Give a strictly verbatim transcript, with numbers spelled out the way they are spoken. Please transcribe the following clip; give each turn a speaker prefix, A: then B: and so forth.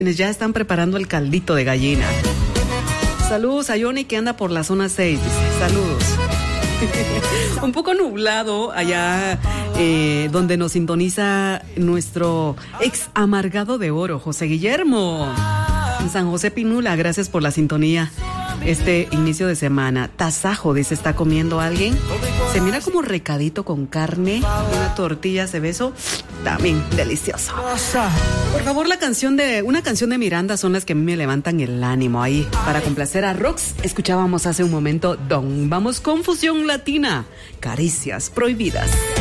A: ya están preparando el caldito de gallina. Saludos a Johnny que anda por la zona seis. Dice, saludos. Un poco nublado allá eh, donde nos sintoniza nuestro ex amargado de oro, José Guillermo. En San José Pinula, gracias por la sintonía. Este inicio de semana. Tasajo, dice, ¿está comiendo alguien? Se mira como recadito con carne, una tortilla de beso, también delicioso. Por favor, la canción de, una canción de Miranda son las que a mí me levantan el ánimo ahí. Para complacer a Rox, escuchábamos hace un momento Don. Vamos con Fusión Latina, Caricias Prohibidas.